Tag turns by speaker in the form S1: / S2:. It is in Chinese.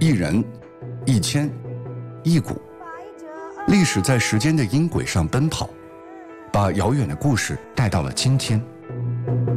S1: 一人、一千、一股，历史在时间的音轨上奔跑，把遥远的故事带到了今天。